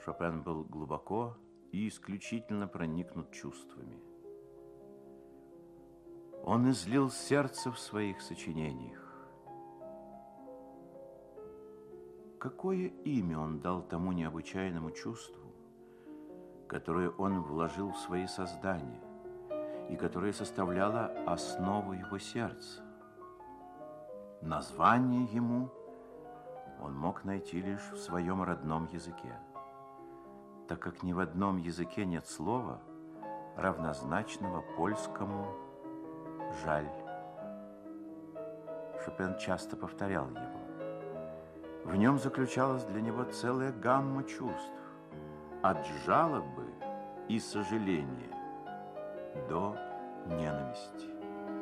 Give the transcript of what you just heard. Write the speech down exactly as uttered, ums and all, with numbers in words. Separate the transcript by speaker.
Speaker 1: Шопен был глубоко и исключительно проникнут чувствами. Он излил сердце в своих сочинениях. Какое имя он дал тому необычайному чувству, которое он вложил в свои создания и которое составляло основу его сердца? Название ему он мог найти лишь в своем родном языке, так как ни в одном языке нет слова, равнозначного польскому «жаль». Шопен часто повторял его. В нем заключалась для него целая гамма чувств, от жалобы и сожаления до ненависти.